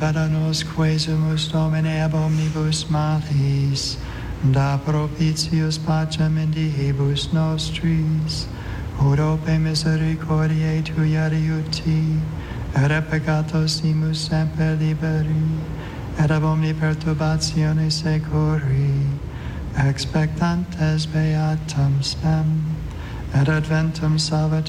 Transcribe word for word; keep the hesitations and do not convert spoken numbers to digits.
libera nos quesumus Domine ab omnibus malis, da propitius pacem in diebus nostris, ut ope misericordiae Tuia riuti, et ab peccatos imus semper liberi, et ab omni perturbatione securi, expectantes beatam spem, et adventum salvator